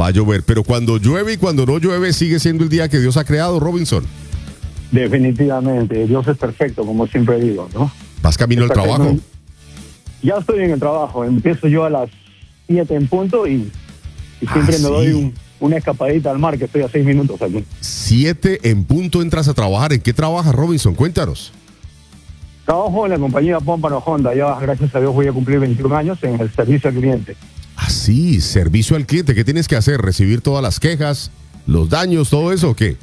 Va a llover, pero cuando llueve y cuando no llueve sigue siendo el día que Dios ha creado, Robinson. Definitivamente, Dios es perfecto, como siempre digo, ¿no? ¿Vas camino al trabajo? Ya estoy en el trabajo, empiezo yo a las 7 en punto y siempre me doy una escapadita al mar, que estoy a 6 minutos aquí. 7 en punto entras a trabajar. ¿En qué trabajas, Robinson? Cuéntanos. Trabajo en la compañía Pómpano Honda, ya gracias a Dios voy a cumplir 21 años en el servicio al cliente. Ah, sí, servicio al cliente. ¿Qué tienes que hacer? ¿Recibir todas las quejas, los daños, todo eso o qué?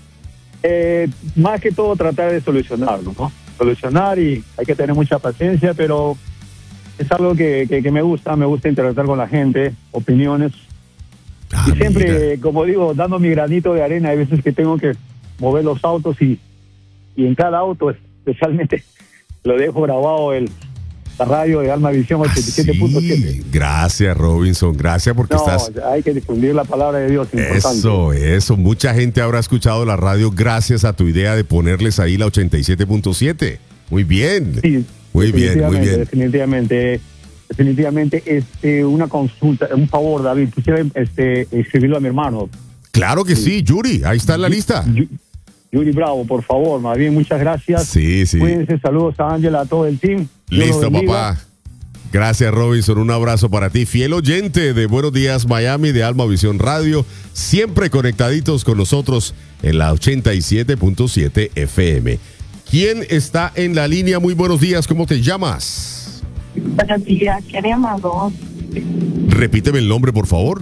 Más que todo tratar de solucionarlo, ¿no? Solucionar, y hay que tener mucha paciencia, pero es algo que me gusta interactuar con la gente, opiniones. Y siempre, como digo, dando mi granito de arena. Hay veces que tengo que mover los autos y en cada auto especialmente lo dejo grabado la radio de Alma Visión 87.7. Sí. Gracias, Robinson, gracias porque hay que difundir la palabra de Dios, importante. Eso, mucha gente habrá escuchado la radio gracias a tu idea de ponerles ahí la 87.7. Muy bien. Sí, muy bien. Definitivamente, una consulta, un favor, David, quisiera escribirlo a mi hermano. Claro que sí, Yuri, ahí está en la lista. Yuri Bravo, por favor, más bien, muchas gracias. Sí. Cuídense, saludos a Ángela, a todo el team. Listo, papá. Gracias, Robinson, un abrazo para ti. Fiel oyente de Buenos Días Miami, de Alma Visión Radio, siempre conectaditos con nosotros en la 87.7 FM. ¿Quién está en la línea? Muy buenos días, ¿cómo te llamas? Buenos días, Kenia Amado. Repíteme el nombre, por favor.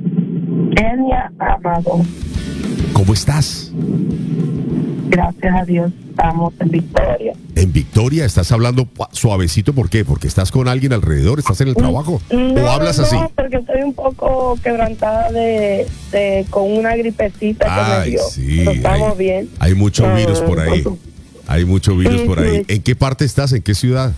Kenia Amado. ¿Cómo estás? Gracias a Dios, estamos en Victoria. ¿En Victoria? ¿Estás hablando suavecito? ¿Por qué? ¿Porque estás con alguien alrededor? ¿Estás en el trabajo? ¿O hablas así? No, porque estoy un poco quebrantada con una gripecita que me dio. Sí, pero estamos bien. Hay mucho virus por ahí. Hay mucho virus por ahí. ¿En qué parte estás? ¿En qué ciudad?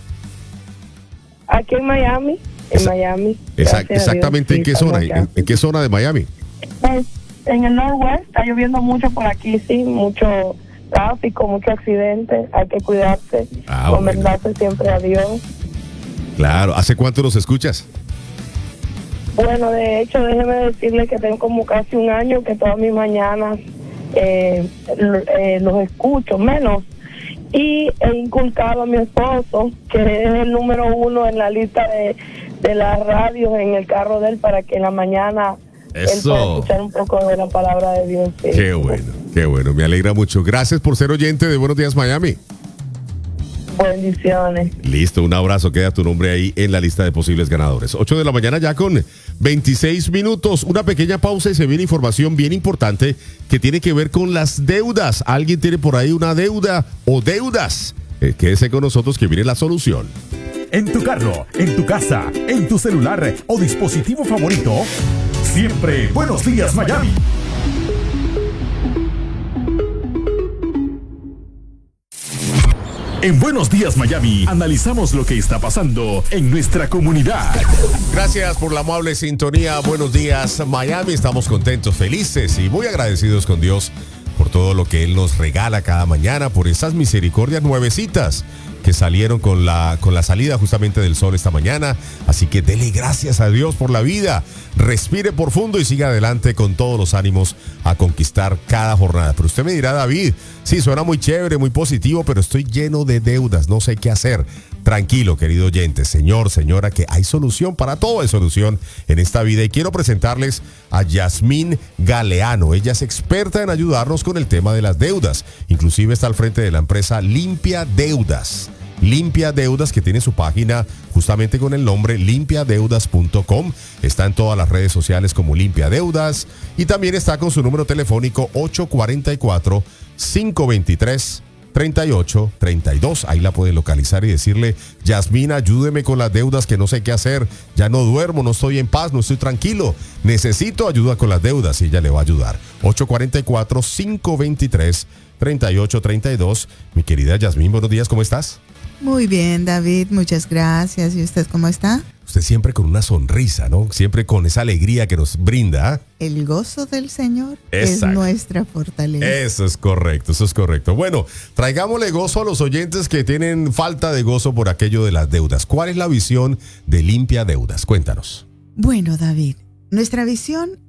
Aquí en Miami. Miami. Exactamente, ¿en qué zona? ¿En qué zona de Miami? Pues, en el Northwest está lloviendo mucho por aquí, sí, mucho tráfico, mucho accidente, hay que cuidarse, encomendarse siempre a Dios. Claro, ¿hace cuánto nos escuchas? Bueno, de hecho, déjeme decirle que tengo como casi un año que todas mis mañanas los escucho, menos, y he inculcado a mi esposo, que es el número 1 en la lista de las radios en el carro de él, para que en la mañana él pueda escuchar un poco de la palabra de Dios. Sí. Qué bueno, me alegra mucho. Gracias por ser oyente de Buenos Días Miami. Bendiciones. Listo, un abrazo, queda tu nombre ahí en la lista de posibles ganadores. 8 de la mañana ya con 26 minutos, una pequeña pausa y se viene información bien importante que tiene que ver con las deudas. ¿Alguien tiene por ahí una deuda o deudas? Quédese con nosotros que viene la solución. En tu carro, en tu casa, en tu celular o dispositivo favorito, siempre Buenos Días Miami. En Buenos Días Miami analizamos lo que está pasando en nuestra comunidad. Gracias por la amable sintonía. Buenos Días Miami. Estamos contentos, felices y muy agradecidos con Dios por todo lo que Él nos regala cada mañana, por esas misericordias nuevecitas que salieron con la salida justamente del sol esta mañana. Así que dele gracias a Dios por la vida. Respire profundo y siga adelante con todos los ánimos a conquistar cada jornada. Pero usted me dirá, David, sí, suena muy chévere, muy positivo, pero estoy lleno de deudas, no sé qué hacer. Tranquilo, querido oyente, señor, señora, que hay solución, para todo hay solución en esta vida. Y quiero presentarles a Yasmín Galeano. Ella es experta en ayudarnos con el tema de las deudas. Inclusive está al frente de la empresa Limpia Deudas. Limpia Deudas, que tiene su página justamente con el nombre limpiadeudas.com. Está en todas las redes sociales como Limpia Deudas y también está con su número telefónico 844-523-3832. Ahí la puede localizar y decirle: Yasmín, ayúdeme con las deudas, que no sé qué hacer, ya no duermo, no estoy en paz, no estoy tranquilo, necesito ayuda con las deudas, y ella le va a ayudar. 844-523-3832. Mi querida Yasmín, buenos días, ¿cómo estás? Muy bien, David, muchas gracias. ¿Y usted cómo está? Usted siempre con una sonrisa, ¿no? Siempre con esa alegría que nos brinda. El gozo del Señor Exacto. Es nuestra fortaleza. Eso es correcto, eso es correcto. Bueno, traigámosle gozo a los oyentes que tienen falta de gozo por aquello de las deudas. ¿Cuál es la visión de Limpia Deudas? Cuéntanos. Bueno, David, nuestra visión es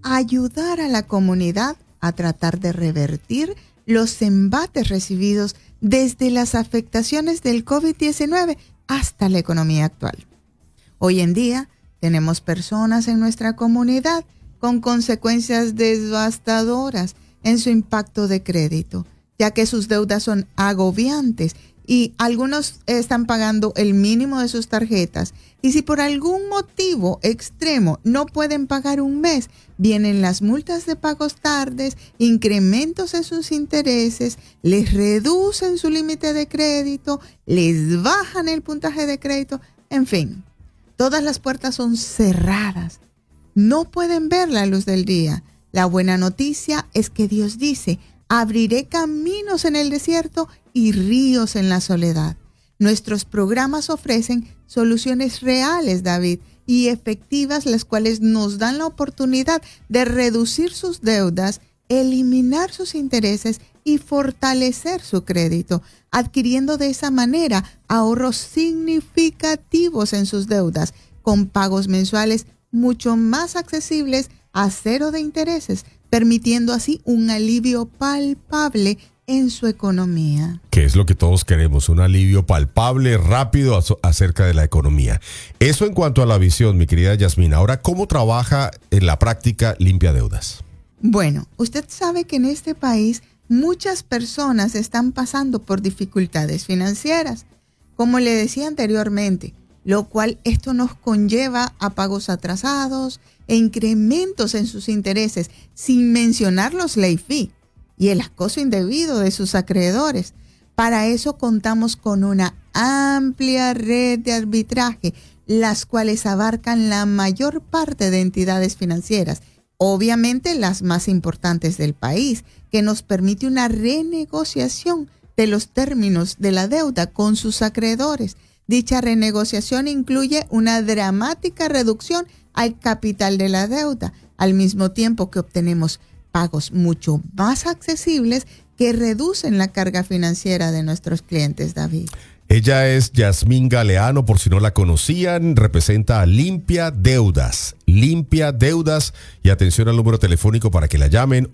ayudar a la comunidad a tratar de revertir los embates recibidos desde las afectaciones del COVID-19 hasta la economía actual. Hoy en día tenemos personas en nuestra comunidad con consecuencias devastadoras en su impacto de crédito, ya que sus deudas son agobiantes y algunos están pagando el mínimo de sus tarjetas. Y si por algún motivo extremo no pueden pagar un mes, vienen las multas de pagos tardes, incrementos en sus intereses, les reducen su límite de crédito, les bajan el puntaje de crédito, en fin, todas las puertas son cerradas. No pueden ver la luz del día. La buena noticia es que Dios dice: abriré caminos en el desierto y ríos en la soledad. Nuestros programas ofrecen soluciones reales, David, y efectivas, las cuales nos dan la oportunidad de reducir sus deudas, eliminar sus intereses y fortalecer su crédito, adquiriendo de esa manera ahorros significativos en sus deudas, con pagos mensuales mucho más accesibles a cero de intereses, permitiendo así un alivio palpable en su economía. Que es lo que todos queremos, un alivio palpable, rápido acerca de la economía. Eso en cuanto a la visión, mi querida Yasmín. Ahora, ¿cómo trabaja en la práctica Limpia Deudas? Bueno, usted sabe que en este país muchas personas están pasando por dificultades financieras, como le decía anteriormente, lo cual esto nos conlleva a pagos atrasados e incrementos en sus intereses, sin mencionar los late fee y el acoso indebido de sus acreedores. Para eso contamos con una amplia red de arbitraje, las cuales abarcan la mayor parte de entidades financieras, obviamente las más importantes del país, que nos permite una renegociación de los términos de la deuda con sus acreedores. Dicha renegociación incluye una dramática reducción al capital de la deuda, al mismo tiempo que obtenemos pagos mucho más accesibles que reducen la carga financiera de nuestros clientes, David. Ella es Yasmín Galeano, por si no la conocían, representa a Limpia Deudas. Limpia Deudas, y atención al número telefónico para que la llamen,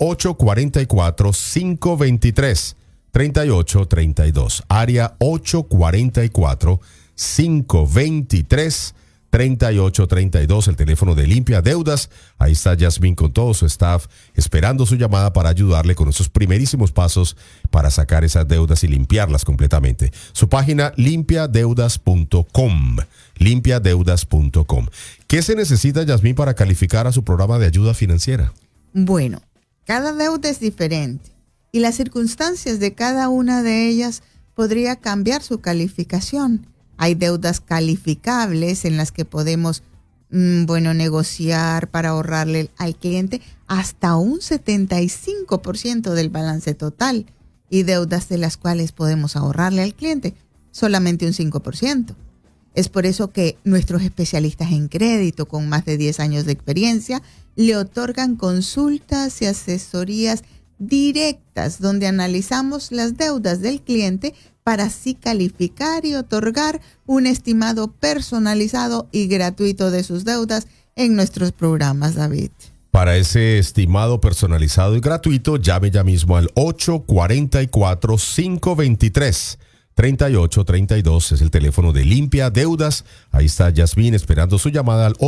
844-523-3832. Área 844-523-3832. 3832, el teléfono de Limpia Deudas. Ahí está Yasmín con todo su staff esperando su llamada para ayudarle con esos primerísimos pasos para sacar esas deudas y limpiarlas completamente. Su página limpiadeudas.com. Limpiadeudas.com. ¿Qué se necesita, Yasmín, para calificar a su programa de ayuda financiera? Bueno, cada deuda es diferente y las circunstancias de cada una de ellas podría cambiar su calificación. Hay deudas calificables en las que podemos, negociar para ahorrarle al cliente hasta un 75% del balance total, y deudas de las cuales podemos ahorrarle al cliente solamente un 5%. Es por eso que nuestros especialistas en crédito, con más de 10 años de experiencia, le otorgan consultas y asesorías directas donde analizamos las deudas del cliente para así calificar y otorgar un estimado personalizado y gratuito de sus deudas en nuestros programas, David. Para ese estimado personalizado y gratuito, llame ya mismo al 844-523-3832. Es el teléfono de Limpia Deudas. Ahí está Yasmín esperando su llamada al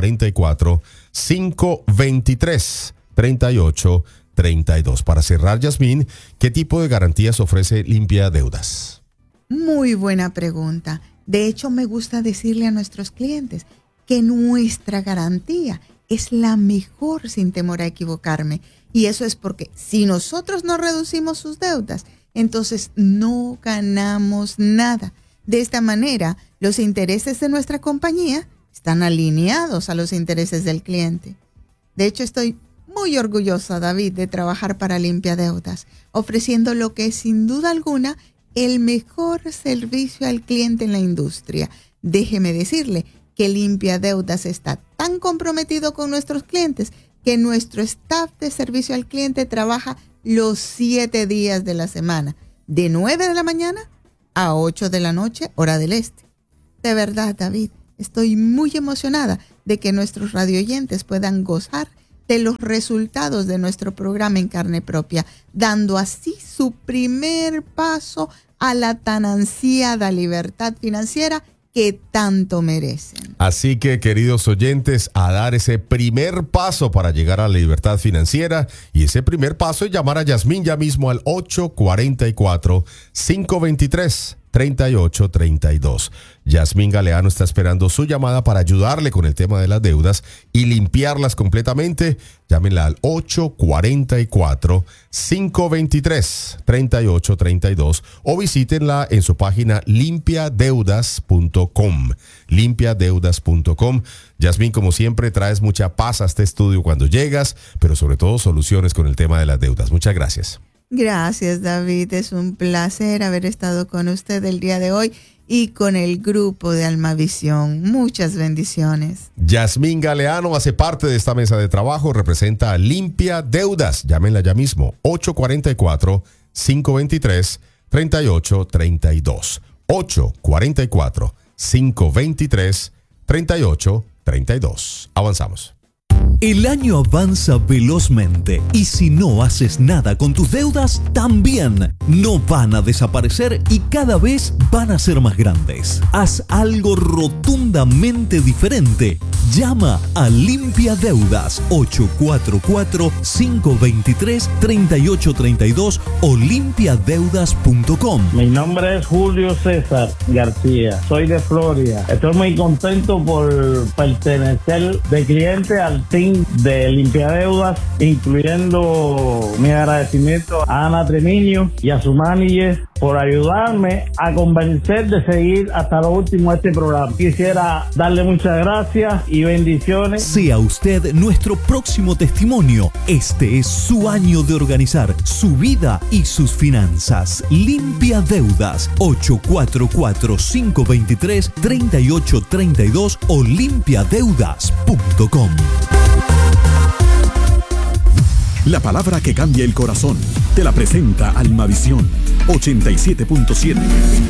844-523-3832. Para cerrar, Yasmín, ¿qué tipo de garantías ofrece Limpia Deudas? Muy buena pregunta. De hecho, me gusta decirle a nuestros clientes que nuestra garantía es la mejor, sin temor a equivocarme. Y eso es porque si nosotros no reducimos sus deudas, entonces no ganamos nada. De esta manera, los intereses de nuestra compañía están alineados a los intereses del cliente. De hecho, estoy muy orgullosa, David, de trabajar para Limpia Deudas, ofreciendo lo que es sin duda alguna el mejor servicio al cliente en la industria. Déjeme decirle que Limpia Deudas está tan comprometido con nuestros clientes que nuestro staff de servicio al cliente trabaja los 7 días de la semana, de 9 de la mañana a 8 de la noche, hora del este. De verdad, David, estoy muy emocionada de que nuestros radioyentes puedan gozar de los resultados de nuestro programa en carne propia, dando así su primer paso a la tan ansiada libertad financiera que tanto merecen. Así que, queridos oyentes, a dar ese primer paso para llegar a la libertad financiera, y ese primer paso es llamar a Yasmín ya mismo al 844-523-3832. Yasmín Galeano está esperando su llamada para ayudarle con el tema de las deudas y limpiarlas completamente. Llámenla al 844-523-3832 o visítenla en su página limpiadeudas.com. Limpiadeudas.com. Yasmín, como siempre, traes mucha paz a este estudio cuando llegas, pero sobre todo soluciones con el tema de las deudas. Muchas gracias. Gracias, David. Es un placer haber estado con usted el día de hoy y con el grupo de Almavisión. Muchas bendiciones. Yasmín Galeano hace parte de esta mesa de trabajo, representa a Limpia Deudas. Llámenla ya mismo, 844-523-3832. 844-523-3832. Avanzamos. El año avanza velozmente y si no haces nada con tus deudas, también no van a desaparecer y cada vez van a ser más grandes. Haz algo rotundamente diferente. Llama a Limpia Deudas 844-523-3832 o limpiadeudas.com. Mi nombre es Julio César García, soy de Florida. Estoy muy contento por pertenecer de cliente al team de Limpia Deudas, incluyendo mi agradecimiento a Ana Tremiño y a su manager por ayudarme a convencer de seguir hasta lo último este programa. Quisiera darle muchas gracias y bendiciones. Sea usted nuestro próximo testimonio. Este es su año de organizar su vida y sus finanzas. Limpia Deudas 844-523-3832 o limpiadeudas.com. La palabra que cambia el corazón te la presenta Almavisión 87.7.